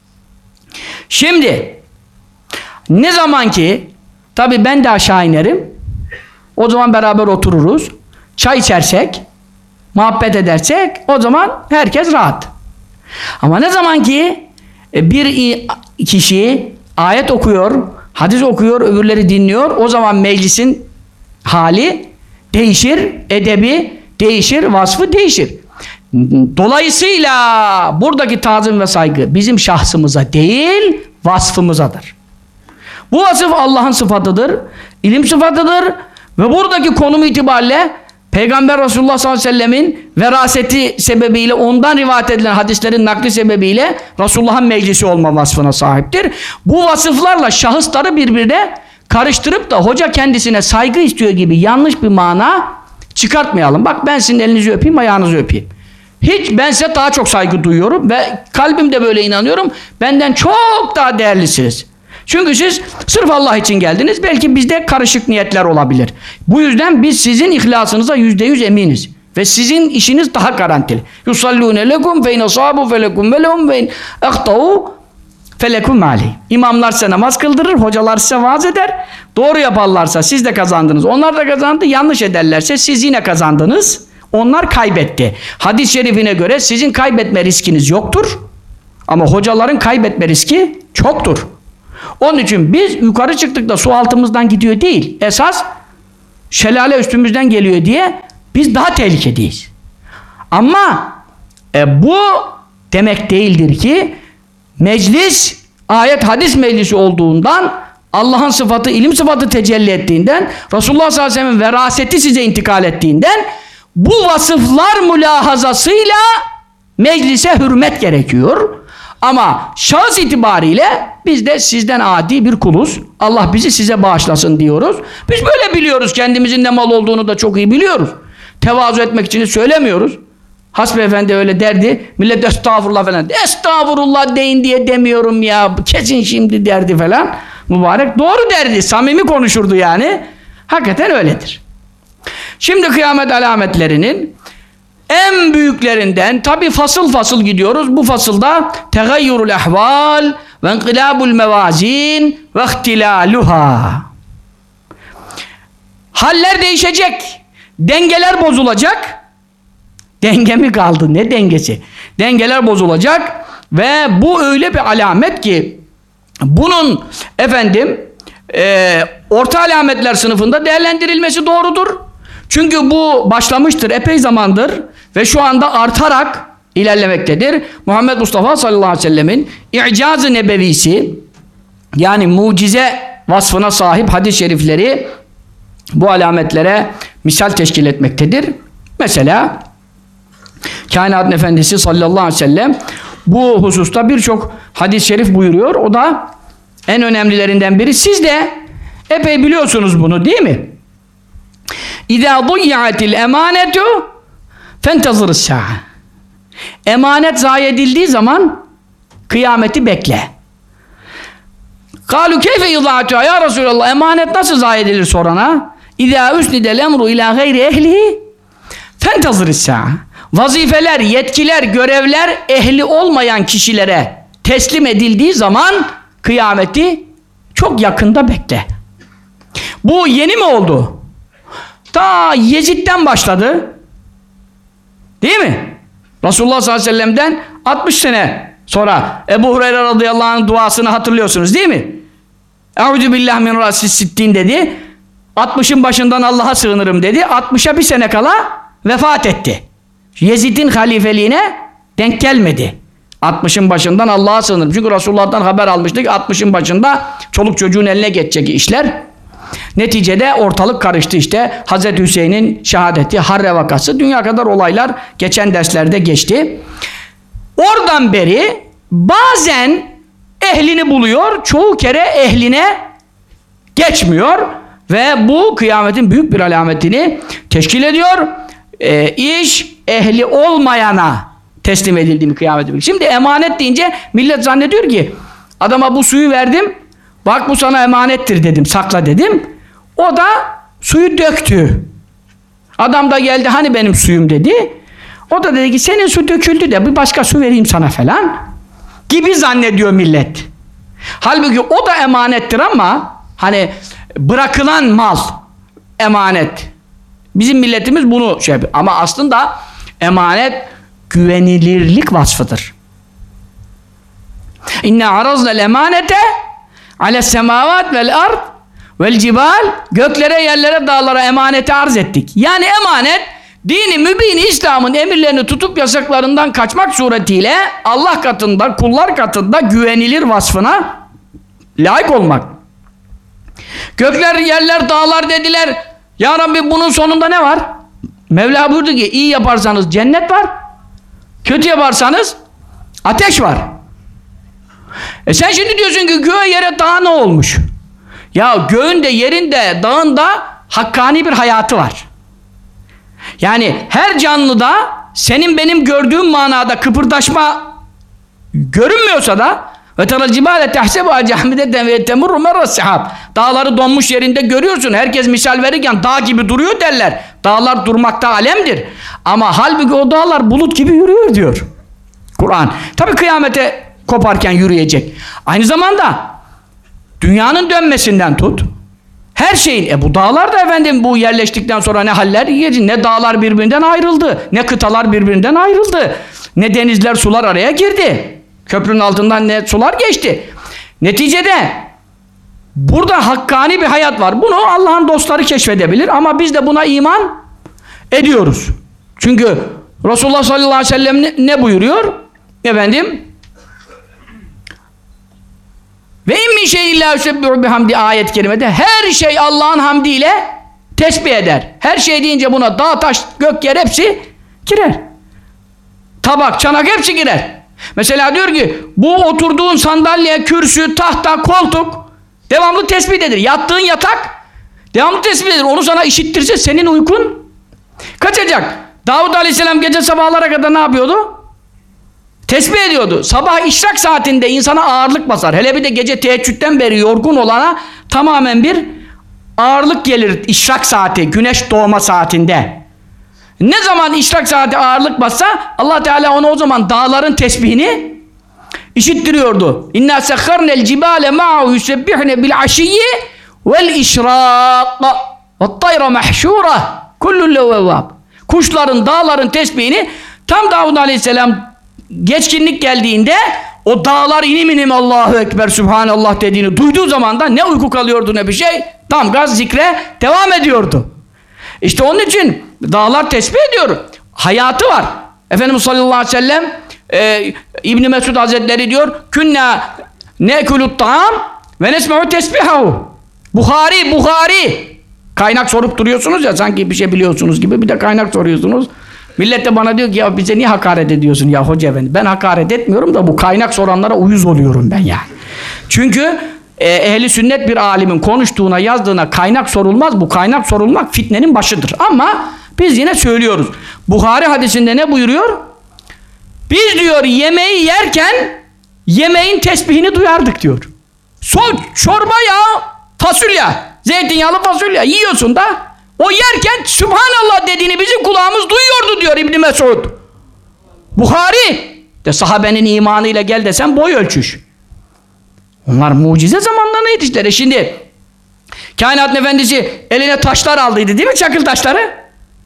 Şimdi ne zaman ki tabii ben de aşağı inerim, o zaman beraber otururuz, çay içersek, muhabbet edersek o zaman herkes rahat. Ama ne zaman ki bir kişi ayet okuyor, hadis okuyor, öbürleri dinliyor, o zaman meclisin hali değişir, edebi değişir, vasfı değişir. Dolayısıyla buradaki tazim ve saygı bizim şahsımıza değil, vasfımızadır. Bu vasıf Allah'ın sıfatıdır, ilim sıfatıdır ve buradaki konum itibariyle Peygamber Resulullah sallallahu aleyhi ve sellemin veraseti sebebiyle, ondan rivayet edilen hadislerin nakli sebebiyle Resulullah'ın meclisi olma vasfına sahiptir. Bu vasıflarla şahısları birbirine karıştırıp da hoca kendisine saygı istiyor gibi yanlış bir mana çıkartmayalım. Bak ben sizin elinizi öpeyim, ayağınızı öpeyim. Hiç, ben size daha çok saygı duyuyorum ve kalbimde böyle inanıyorum. Benden çok daha değerlisiniz. Çünkü siz sırf Allah için geldiniz. Belki bizde karışık niyetler olabilir. Bu yüzden biz sizin ihlasınıza yüzde yüz eminiz. Ve sizin işiniz daha garantili. Yusallûne lekum fe in asâbu fe lekum ve lehum ve in ahtau fe lekum aleyh. İmamlar size namaz kıldırır, hocalar size vaaz eder. Doğru yaparlarsa siz de kazandınız. Onlar da kazandı. Yanlış ederlerse siz yine kazandınız. Onlar kaybetti. Hadis-i şerifine göre sizin kaybetme riskiniz yoktur. Ama hocaların kaybetme riski çoktur. Onun için biz yukarı çıktık da su altımızdan gidiyor değil. Esas şelale üstümüzden geliyor diye biz daha tehlikedeyiz. Ama e, bu demek değildir ki meclis ayet hadis meclisi olduğundan, Allah'ın sıfatı ilim sıfatı tecelli ettiğinden, Resulullah sallallahu aleyhi ve sellem'in veraseti size intikal ettiğinden bu vasıflar mülahazasıyla meclise hürmet gerekiyor. Ama şahıs itibariyle biz de sizden adi bir kuluz. Allah bizi size bağışlasın diyoruz. Biz böyle biliyoruz. Kendimizin ne mal olduğunu da çok iyi biliyoruz. Tevazu etmek için de söylemiyoruz. Hasbi Efendi öyle derdi. Millet estağfurullah falan. Estağfurullah deyin diye demiyorum ya. Kesin şimdi derdi falan. Mübarek doğru derdi. Samimi konuşurdu yani. Hakikaten öyledir. Şimdi kıyamet alametlerinin en büyüklerinden tabi fasıl fasıl gidiyoruz. Bu fasılda tegayyurul ahval ve inkılabul mevazin ve ihtilaluha. Haller değişecek. Dengeler bozulacak. Denge mi kaldı? Ne dengesi? Dengeler bozulacak ve bu öyle bir alamet ki bunun efendim e, orta alametler sınıfında değerlendirilmesi doğrudur. Çünkü bu başlamıştır epey zamandır ve şu anda artarak ilerlemektedir. Muhammed Mustafa sallallahu aleyhi ve sellemin İcaz-ı Nebevisi, yani mucize vasfına sahip hadis-i şerifleri bu alametlere misal teşkil etmektedir. Mesela Kainatın Efendisi sallallahu aleyhi ve sellem bu hususta birçok hadis-i şerif buyuruyor. O da en önemlilerinden biri. Siz de epey biliyorsunuz bunu, değil mi? İzâ duyyâtil emânetu fentazırıs sâ'a. Emanet zayi edildiği zaman kıyameti bekle. Kâlu keyfe yudâtuha ya Resulallah, emanet nasıl zayi edilir sorana? İzâ üsnidel emru ilâ gayri ehlihi fentazırıs sâ'a. Vazifeler, yetkiler, görevler ehli olmayan kişilere teslim edildiği zaman kıyameti çok yakında bekle. Bu yeni mi oldu? Ta Yezid'den başladı. Değil mi? Resulullah sallallahu aleyhi ve sellem'den altmış sene sonra Ebu Hureyre radıyallahu anh'ın duasını hatırlıyorsunuz değil mi? Eûzü billah min rasis sittin dedi. altmışın başından Allah'a sığınırım dedi. altmışa bir sene kala vefat etti. Yezid'in halifeliğine denk gelmedi. altmışın başından Allah'a sığınırım. Çünkü Resulullah'tan haber almıştık. altmışın başında çoluk çocuğun eline geçecek işler. Neticede ortalık karıştı işte. Hazreti Hüseyin'in şehadeti, Harre vakası, dünya kadar olaylar geçen derslerde geçti. Oradan beri bazen ehlini buluyor, çoğu kere ehline geçmiyor ve bu kıyametin büyük bir alametini teşkil ediyor. E, iş ehli olmayana teslim edildiğini kıyametin. Şimdi emanet deyince millet zannediyor ki adama bu suyu verdim, bak bu sana emanettir dedim, sakla dedim. O da suyu döktü. Adam da geldi hani benim suyum dedi. O da dedi ki senin su döküldü de bir başka su vereyim sana falan gibi zannediyor millet. Halbuki o da emanettir ama hani bırakılan mal emanet. Bizim milletimiz bunu şey yapıyor. Ama aslında emanet güvenilirlik vasfıdır. İnne araznel emanete ales semavat vel ard vel cibal, göklere, yerlere, dağlara emaneti arz ettik. Yani emanet dini mübin İslam'ın emirlerini tutup yasaklarından kaçmak suretiyle Allah katında, kullar katında güvenilir vasfına layık olmak. Gökler, yerler, dağlar dediler. Ya Rabbi bunun sonunda ne var? Mevla buyurdu ki iyi yaparsanız cennet var. Kötü yaparsanız ateş var. E sen şimdi diyorsun ki göğe, yere, dağa ne olmuş? Ya göğün de, yerin de, dağın da hakkani bir hayatı var. Yani her canlıda senin benim gördüğüm manada kıpırdaşma görünmüyorsa da ve teral cibale tehsebuha cahmideten ve temurru merras sahab. Dağları donmuş yerinde görüyorsun. Herkes misal verirken dağ gibi duruyor derler. Dağlar durmakta alemdir. Ama halbuki o dağlar bulut gibi yürüyor diyor Kur'an. Tabii kıyamete koparken yürüyecek. Aynı zamanda dünyanın dönmesinden tut. Her şeyin, e bu dağlar da efendim bu yerleştikten sonra ne haller yiyecek, ne dağlar birbirinden ayrıldı, ne kıtalar birbirinden ayrıldı, ne denizler, sular araya girdi. Köprünün altından ne sular geçti. Neticede burada hakkani bir hayat var. Bunu Allah'ın dostları keşfedebilir ama biz de buna iman ediyoruz. Çünkü Resulullah sallallahu aleyhi ve sellem ne, ne buyuruyor? Efendim ve in min şeyin la yusebbihu bihamdi ayet-i kerimede her şey Allah'ın hamdiyle tesbih eder. Her şey deyince buna dağ, taş, gök, yer hepsi girer. Tabak, çanak hepsi girer. Mesela diyor ki bu oturduğun sandalye, kürsü, tahta, koltuk devamlı tesbihdedir. Yattığın yatak devamlı tesbihdedir. Onu sana işittirse senin uykun kaçacak. Davud Aleyhisselam gece sabahlara kadar ne yapıyordu? Tesbih ediyordu. Sabah işrak saatinde insana ağırlık basar. Hele bir de gece teheccüden beri yorgun olana tamamen bir ağırlık gelir işrak saati, güneş doğma saatinde. Ne zaman işrak saati ağırlık bassa Allah Teala ona o zaman dağların tesbihini işittiriyordu. İnna sekharnel cibale ma'u yusebbihne bil aşiyyi vel işraq ve tayra mahşura kullun levvab. Kuşların, dağların tesbihini tam Davud Aleyhisselam geçkinlik geldiğinde o dağlar inim inim Allahu Ekber Sübhanallah dediğini duyduğu zaman da ne uyku kalıyordu ne bir şey, tam gaz zikre devam ediyordu. İşte onun için dağlar tesbih ediyor. Hayatı var. Efendimiz sallallahu aleyhi ve sellem e, İbn Mesud Hazretleri diyor künna ne'kulut ta'am ve nesme'u tesbihahu. Buhari, Buhari. Kaynak sorup duruyorsunuz ya sanki bir şey biliyorsunuz gibi bir de kaynak soruyorsunuz. Millet de bana diyor ki ya bize niye hakaret ediyorsun ya hoca efendi? Ben hakaret etmiyorum da bu kaynak soranlara uyuz oluyorum ben yani. Çünkü e, ehli sünnet bir alimin konuştuğuna yazdığına kaynak sorulmaz. Bu kaynak sorulmak fitnenin başıdır. Ama biz yine söylüyoruz. Buhari hadisinde ne buyuruyor? Biz diyor yemeği yerken yemeğin tesbihini duyardık diyor. Son çorba ya fasulye, zeytinyağlı fasulye yiyorsun da o yerken Sübhanallah dediğini bizim kulağımız duyuyordu diyor İbn Mesud. Buhari de sahabenin imanıyla gel desen boy ölçüş. Onlar mucize zamanlarına yetiştiler. Şimdi kainatın efendisi eline taşlar aldıydı değil mi, çakıl taşları?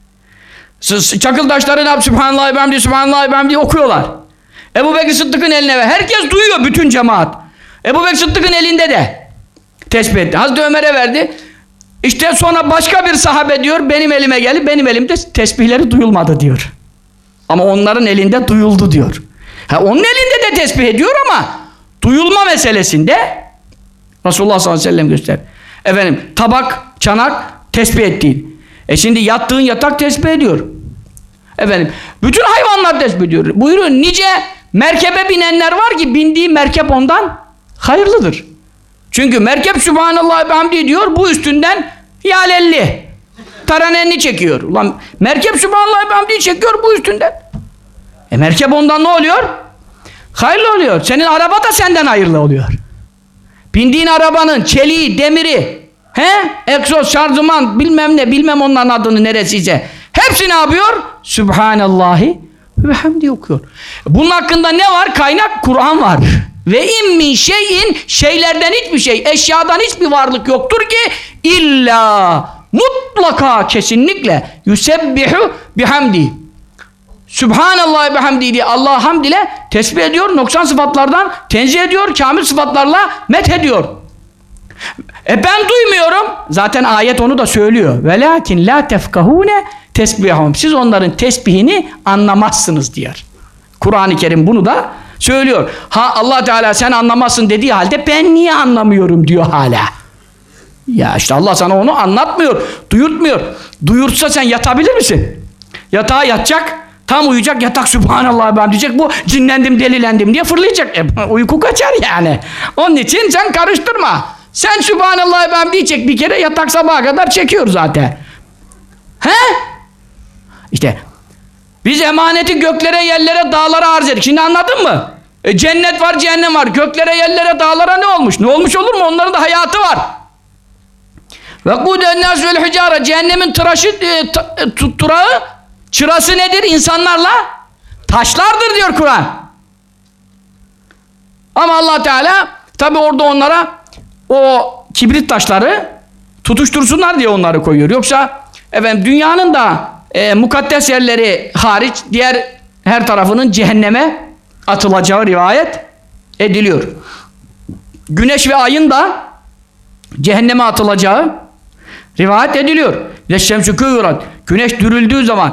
Çakıl taşları ne yap? Sübhanallah ve hamdi, Sübhanallah ve hamdi okuyorlar. Ebu Bekir Sıddık'ın eline ve herkes duyuyor, bütün cemaat. Ebu Bekir Sıddık'ın elinde de tesbih etti. Hazreti Ömer'e verdi. İşte sonra başka bir sahabe diyor benim elime gelip benim elimde tesbihleri duyulmadı diyor. Ama onların elinde duyuldu diyor. Ha, onun elinde de tesbih ediyor ama duyulma meselesinde Resulullah sallallahu aleyhi ve sellem göster. Efendim tabak, çanak tesbih ettiğin. E şimdi yattığın yatak tesbih ediyor. Efendim bütün hayvanlar tesbih ediyor. Buyurun nice merkebe binenler var ki bindiği merkep ondan hayırlıdır. Çünkü merkep Sübhanallah ve hamdi diyor, bu üstünden yalelli taranenli çekiyor. Ulan merkep Sübhanallah ve hamdi çekiyor bu üstünden. E merkep ondan ne oluyor? Hayırlı oluyor. Senin araba da senden hayırlı oluyor. Bindiğin arabanın çeliği, demiri he? Egzoz, şarjman, bilmem ne, bilmem onların adını neresiyse. Hepsi ne yapıyor? Sübhanallahi ve hamdi okuyor. Bunun hakkında ne var? Kaynak Kur'an var. Ve in min şeyin, şeylerden hiçbir şey, eşyadan hiçbir varlık yoktur ki illa mutlaka kesinlikle yusebbihu bihamdi. Sübhanallah ve hamdi diye Allah hamd ile tesbih ediyor, noksan sıfatlardan tenzih ediyor, kamil sıfatlarla met ediyor. E ben duymuyorum. Zaten ayet onu da söylüyor. Velakin la tefkahune tesbihum. Siz onların tesbihini anlamazsınız diyor. Kur'an-ı Kerim bunu da söylüyor. Ha Allah Teala sen anlamazsın dediği halde ben niye anlamıyorum diyor hala. Ya işte Allah sana onu anlatmıyor, duyurtmuyor. Duyurtsa sen yatabilir misin? Yatağa yatacak, tam uyuyacak, yatak Sübhanallah ben diyecek, bu cinlendim, delilendim diye fırlayacak. E, uyku kaçar yani. Onun için sen karıştırma. Sen Sübhanallah ben diyecek bir kere, yatak sabaha kadar çekiyor zaten. He? İşte biz emaneti göklere, yerlere, dağlara arz ettik. Şimdi anladın mı? E, cennet var, cehennem var. Göklere, yerlere, dağlara ne olmuş? Ne olmuş olur mu? Onların da hayatı var. Ve kûden nâs vel hicâre. Cehennemin tıraşı, e, tutturağı, çırası nedir? İnsanlarla taşlardır diyor Kur'an. Ama Allah Teala tabi orada onlara o kibrit taşları tutuştursunlar diye onları koyuyor. Yoksa efendim dünyanın da e, mukaddes yerleri hariç diğer her tarafının cehenneme atılacağı rivayet ediliyor. Güneş ve ayın da cehenneme atılacağı rivayet ediliyor. Leşşemsü küvrat. Güneş dürüldüğü zaman